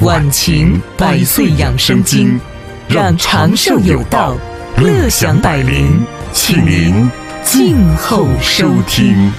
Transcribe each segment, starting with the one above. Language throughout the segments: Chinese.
晚晴百岁养生经，让长寿有道，乐享百龄，请您静候收听。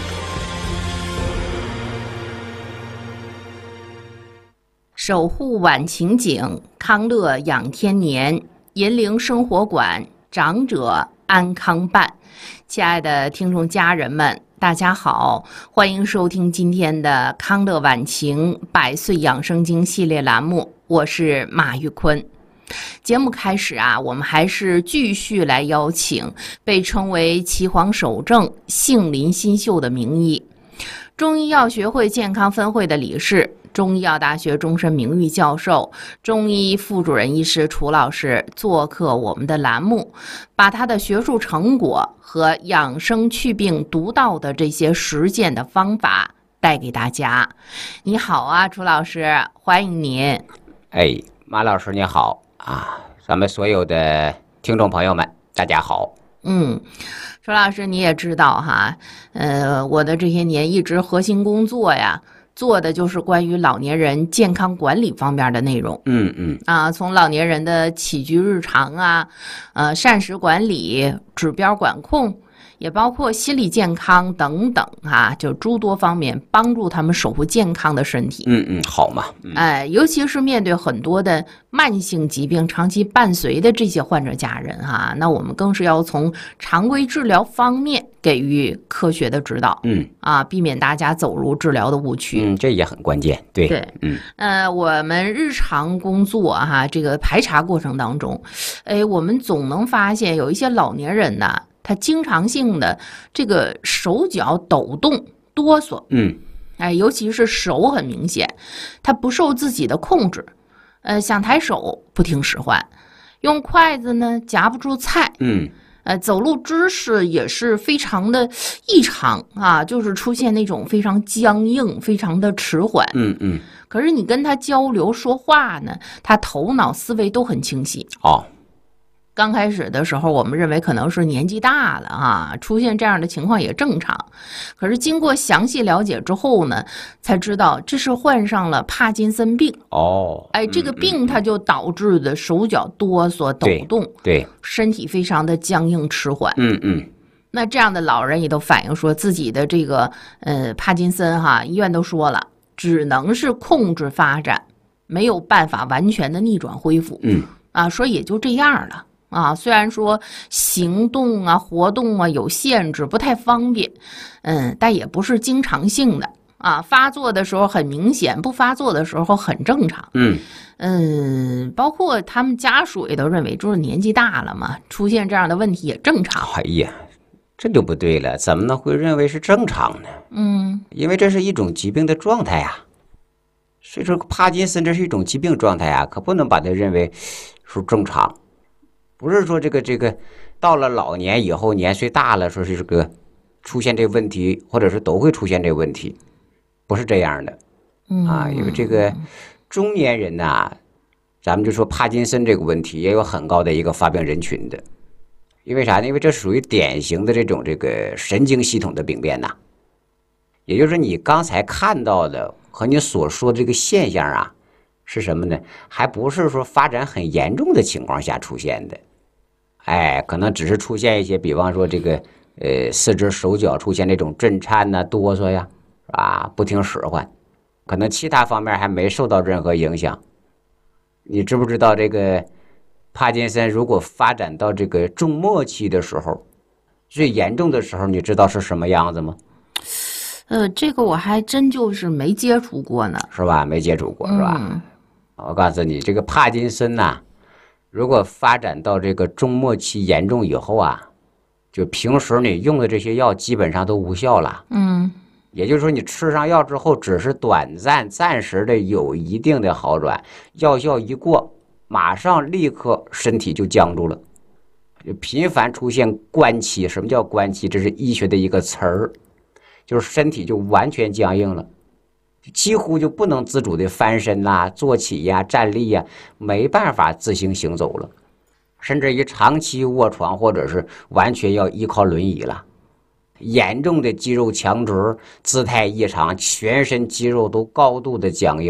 守护晚晴景，康乐养天年，银铃生活馆，长者安康办。亲爱的听众家人们，大家好，欢迎收听今天的康乐晚晴百岁养生经系列栏目，我是马玉坤。节目开始我们还是继续来邀请被称为岐黄首正杏林新秀的名医，中医药学会健康分会的理事，中医药大学终身名誉教授、中医副主任医师楚老师做客我们的栏目，把他的学术成果和养生祛病独到的这些实践的方法带给大家。你好楚老师，欢迎您。 马老师你好咱们所有的听众朋友们大家好。 楚老师你也知道我的这些年一直核心工作做的就是关于老年人健康管理方面的内容。从老年人的起居日常膳食管理、指标管控，也包括心理健康等等就诸多方面帮助他们守护健康的身体。 好嘛。 尤其是面对很多的慢性疾病长期伴随的这些患者家人那我们更是要从常规治疗方面给予科学的指导。避免大家走入治疗的误区。 这也很关键。对。 我们日常工作这个排查过程当中，我们总能发现有一些老年人他经常性的这个手脚抖动哆嗦。尤其是手很明显，他不受自己的控制，想抬手不听使唤，用筷子呢夹不住菜。走路姿势也是非常的异常就是出现那种非常僵硬，非常的迟缓。可是你跟他交流说话呢，他头脑思维都很清晰。刚开始的时候我们认为可能是年纪大了出现这样的情况也正常，可是经过详细了解之后呢，才知道这是患上了帕金森病。这个病它就导致的手脚哆嗦抖动，对，身体非常的僵硬迟缓。那这样的老人也都反映说自己的这个帕金森医院都说了，只能是控制发展，没有办法完全的逆转恢复。说也就这样了。虽然说行动活动有限制，不太方便，但也不是经常性的发作的时候很明显，不发作的时候很正常。包括他们家属也都认为，就是年纪大了嘛，出现这样的问题也正常。 这就不对了，怎么能会认为是正常呢？因为这是一种疾病的状态所以说帕金森这是一种疾病状态可不能把它认为是正常。不是说这个到了老年以后，年岁大了，说是这个出现这个问题，或者是都会出现这个问题，不是这样的。因为这个中年人咱们就说帕金森这个问题也有很高的一个发病人群的。因为啥呢？因为这属于典型的这种这个神经系统的病变也就是你刚才看到的和你所说的这个现象是什么呢？还不是说发展很严重的情况下出现的。可能只是出现一些，比方说这个四肢手脚出现这种震颤哆嗦不听使唤，可能其他方面还没受到任何影响。你知不知道这个帕金森如果发展到这个中末期的时候，最严重的时候，你知道是什么样子吗？ 这个我还真就是没接触过呢。 是吧？没接触过是吧？我告诉你，这个帕金森如果发展到这个中末期严重以后就平时你用的这些药基本上都无效了。也就是说你吃上药之后只是暂时的有一定的好转，药效一过，马上立刻身体就僵住了，就频繁出现关期。什么叫关期？这是医学的一个词儿，就是身体就完全僵硬了，几乎就不能自主的翻身坐起站立没办法自行行走了，甚至于长期卧床，或者是完全要依靠轮椅了。严重的肌肉强直，姿态异常，全身肌肉都高度的僵硬，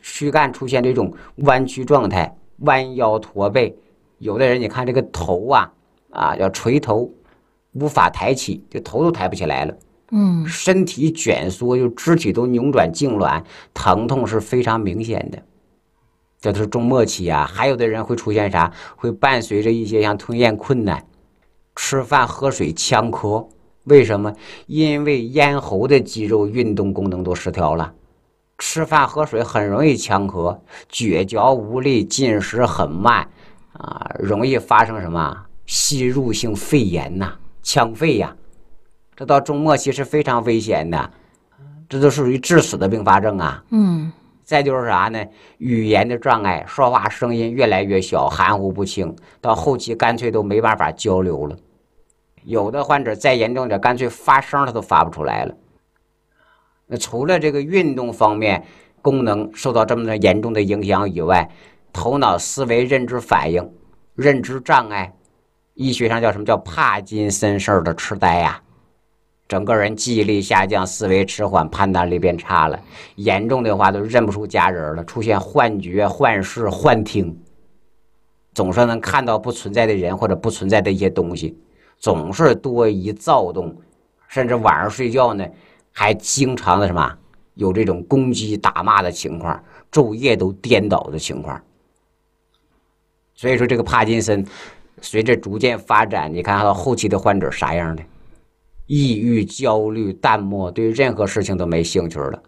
躯干出现这种弯曲状态，弯腰驼背。有的人你看这个头叫垂头，无法抬起，这头都抬不起来了。身体卷缩，就肢体都扭转痉挛，疼痛是非常明显的。这都是中末期啊。还有的人会出现啥？会伴随着一些像吞咽困难、吃饭喝水呛咳。为什么？因为咽喉的肌肉运动功能都失调了，吃饭喝水很容易呛咳，咀嚼无力，进食很慢容易发生什么吸入性肺炎呛肺呀。这到中末期是非常危险的，这都属于致死的并发症啊。再就是啥呢？语言的障碍，说话声音越来越小，含糊不清，到后期干脆都没办法交流了。有的患者再严重点，干脆发声他都发不出来了。那除了这个运动方面功能受到这么严重的影响以外，头脑思维认知反应、认知障碍，医学上叫什么？叫帕金森氏的痴呆整个人记忆力下降，思维迟缓，判断力变差了。严重的话都认不出家人了，出现幻觉、幻视、幻听，总是能看到不存在的人或者不存在的一些东西，总是多疑躁动，甚至晚上睡觉呢还经常的有这种攻击打骂的情况，昼夜都颠倒的情况。所以说这个帕金森随着逐渐发展，你看到后期的患者啥样的？抑郁、焦虑、淡漠，对任何事情都没兴趣了。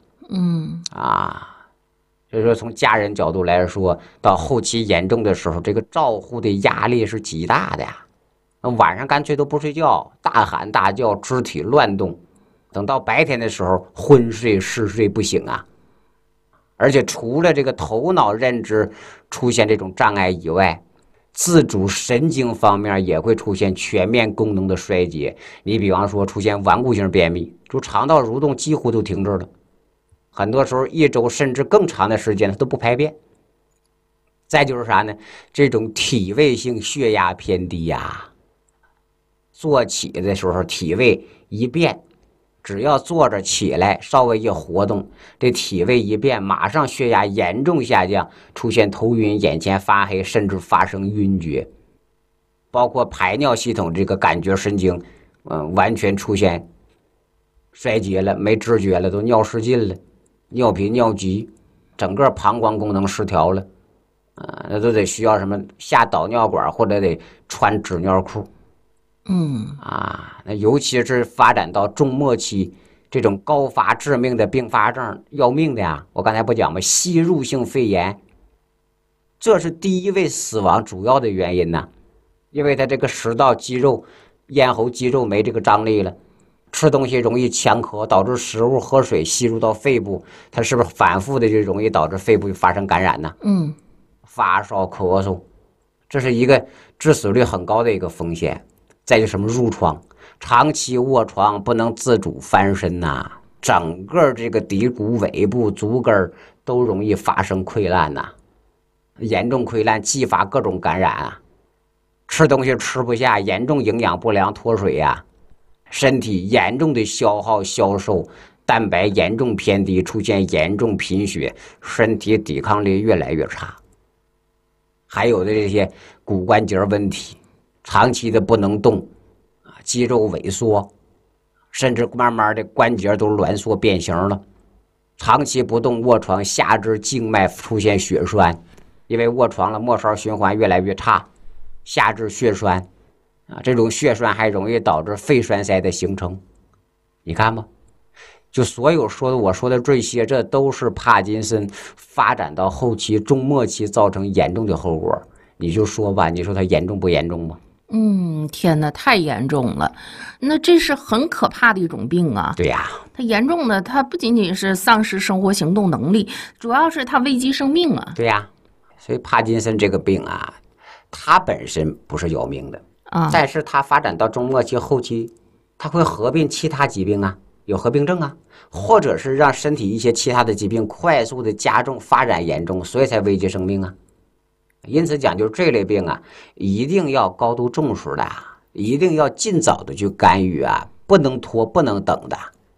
所以说从家人角度来说，到后期严重的时候，这个照护的压力是极大的呀。晚上干脆都不睡觉，大喊大叫，肢体乱动，等到白天的时候昏睡嗜睡不醒而且除了这个头脑认知出现这种障碍以外，自主神经方面也会出现全面功能的衰竭。你比方说出现顽固性便秘，就肠道蠕动几乎都停滞了，很多时候1周甚至更长的时间它都不排便。再就是啥呢？这种体位性血压偏低坐起的时候体位一变，只要坐着起来稍微一活动，这体位一变，马上血压严重下降，出现头晕、眼前发黑，甚至发生晕厥。包括排尿系统这个感觉神经完全出现衰竭了，没知觉了，都尿失禁了，尿频尿急，整个膀胱功能失调了那都得需要什么下导尿管或者得穿纸尿裤。那尤其是发展到中末期，这种高发致命的并发症要命的我刚才不讲吗？吸入性肺炎，这是第一位死亡主要的原因因为他这个食道肌肉、咽喉肌肉没这个张力了，吃东西容易呛咳，导致食物喝水吸入到肺部，它是不是反复的就容易导致肺部发生感染发烧咳嗽，这是一个致死率很高的一个风险。再就什么褥疮，长期卧床不能自主翻身整个这个骶骨尾部、足跟都容易发生溃烂严重溃烂继发各种感染吃东西吃不下，严重营养不良脱水身体严重的消耗消瘦，蛋白严重偏低，出现严重贫血，身体抵抗力越来越差。还有的这些骨关节问题，长期的不能动肌肉萎缩，甚至慢慢的关节都挛缩变形了。长期不动卧床，下肢静脉出现血栓，因为卧床了，末梢循环越来越差，下肢血栓这种血栓还容易导致肺栓塞的形成。你看吧，就所有我说的这些，这都是帕金森发展到后期中末期造成严重的后果。你就说吧，你说它严重不严重吗？ 天哪，太严重了！那这是很可怕的一种病对呀， 它严重的，它不仅仅是丧失生活行动能力，主要是它危及生命对呀，所以帕金森这个病它本身不是要命的但是它发展到中末期后期，它会合并其他疾病有合并症或者是让身体一些其他的疾病快速的加重、发展严重，所以才危及生命因此讲究这类病一定要高度重视的，一定要尽早的去干预不能拖，不能等的。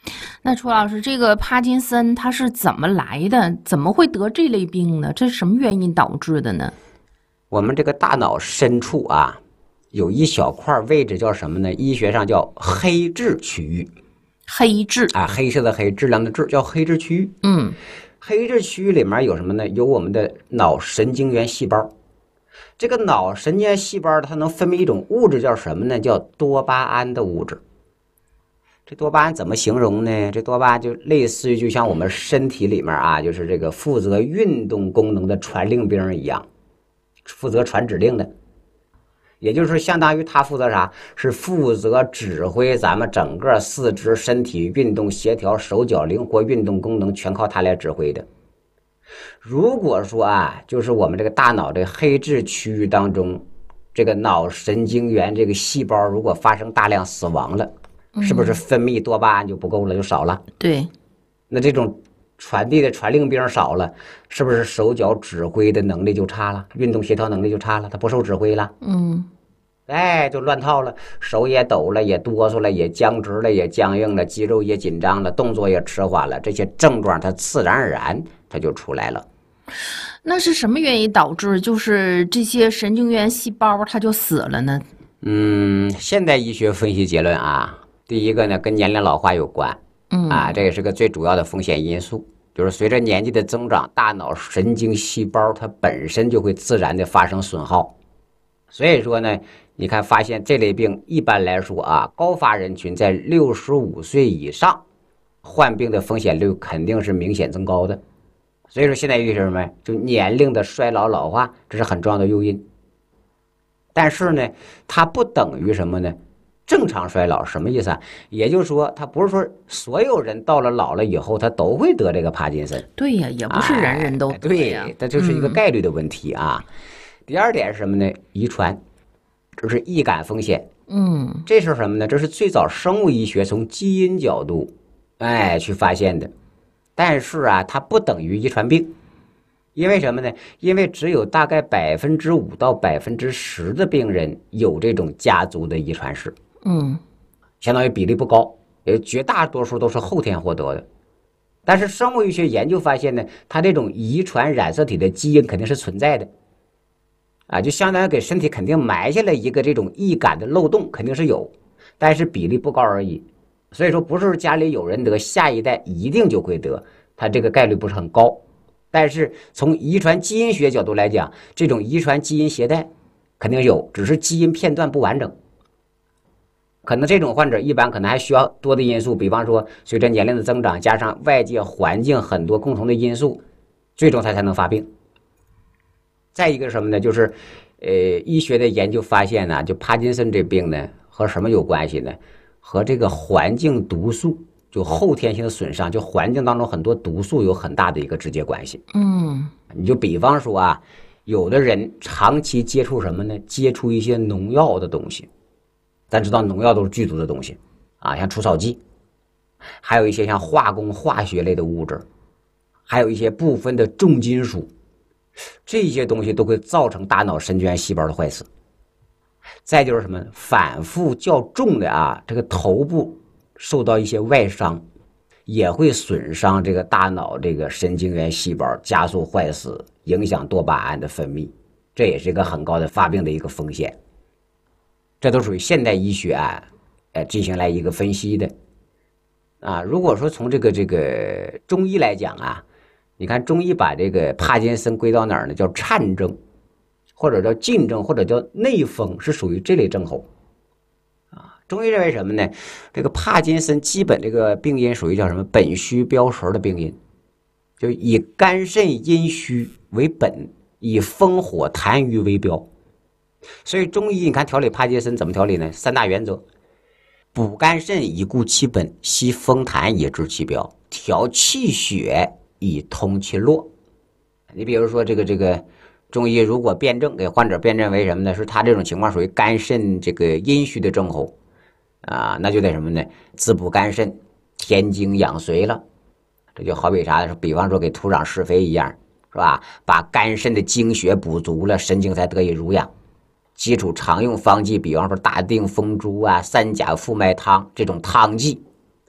那楚老师，这个帕金森它是怎么来的？怎么会得这类病呢？这是什么原因导致的呢？ 我们这个大脑深处啊，有一小块位置叫什么呢？医学上叫黑质区域。 黑质啊，黑色的黑，质量的质，叫黑质区域。黑质区域里面有什么呢？有我们的脑神经元细胞。这个脑神经元细胞它能分泌一种物质，叫什么呢？叫多巴胺的物质。这多巴胺怎么形容呢？这多巴胺就类似于就像我们身体里面啊，就是这个负责运动功能的传令兵一样，负责传指令的。也就是相当于他负责啥？是负责指挥咱们整个四肢身体运动协调、手脚灵活、运动功能全靠他来指挥的。如果说啊，就是我们这个大脑这个黑质区域当中，这个脑神经元这个细胞如果发生大量死亡了，是不是分泌多巴胺就不够了，就少了？ 对。 那这种传递的传令兵少了，是不是手脚指挥的能力就差了，运动协调能力就差了，他不受指挥了？就乱套了，手也抖了，也哆嗦了，也僵直了，也僵硬了，肌肉也紧张了，动作也迟缓了，这些症状它自然而然它就出来了。 那是什么原因导致就是这些神经元细胞它就死了呢？ 现代医学分析结论啊，第一个呢跟年龄老化有关，这也是个最主要的风险因素，就是随着年纪的增长，大脑神经细胞它本身就会自然的发生损耗，所以说呢，你看发现这类病一般来说啊，高发人群在65岁以上，患病的风险率肯定是明显增高的。所以说现在医生们就年龄的衰老老化，这是很重要的诱因。但是呢，它不等于什么呢？正常衰老什么意思啊？也就是说，它不是说所有人到了老了以后，他都会得这个帕金森。 对呀，也不是人人都对呀，这就是一个概率的问题啊。第二点是什么呢？遗传，这是易感风险。这是什么呢？这是最早生物医学从基因角度，去发现的。但是啊，它不等于遗传病。因为什么呢？因为只有大概5%到10%的病人有这种家族的遗传史，相当于比例不高，绝大多数都是后天获得的。但是生物医学研究发现呢，它这种遗传染色体的基因肯定是存在的，就相当于给身体肯定埋下了一个这种易感的漏洞，肯定是有，但是比例不高而已。所以说不是家里有人得，下一代一定就会得，它这个概率不是很高。但是从遗传基因学角度来讲，这种遗传基因携带肯定有，只是基因片段不完整。可能这种患者一般可能还需要多的因素，比方说随着年龄的增长，加上外界环境很多共同的因素，最终才能发病。再一个什么呢？就是医学的研究发现呢，就帕金森这病呢和什么有关系呢？和这个环境毒素，就后天性的损伤，就环境当中很多毒素有很大的一个直接关系。你就比方说啊，有的人长期接触什么呢？接触一些农药的东西。咱知道农药都是剧毒的东西啊，像除草剂，还有一些像化工化学类的物质，还有一些部分的重金属，这些东西都会造成大脑神经元细胞的坏死。再就是什么，反复较重的啊，这个头部受到一些外伤，也会损伤这个大脑这个神经元细胞，加速坏死，影响多巴胺的分泌，这也是一个很高的发病的一个风险。这都属于现代医学进行来一个分析的如果说从这个中医来讲啊，你看中医把这个帕金森归到哪儿呢？叫颤症，或者叫禁症，或者叫内风，是属于这类症候中医认为什么呢？这个帕金森基本这个病因属于叫什么？本虚标实的病因，就以肝肾阴虚为本，以风火痰瘀为标。所以中医你看调理帕金森怎么调理呢？3大原则：补肝肾以固其本，息风痰以治其标，调气血以通其络。你比如说这个中医如果辨证，给患者辨证为什么呢？是他这种情况属于肝肾这个阴虚的症候那就得什么呢？滋补肝肾，填精养髓了。这就好比啥呢？比方说给土壤施肥一样，是吧？把肝肾的精血补足了，神经才得以濡养。基础常用方剂，比方说大定风珠三甲复脉汤这种汤剂，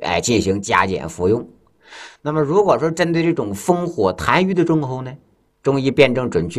进行加减服用。那么如果说针对这种风火痰郁的症候呢，中医辨证准确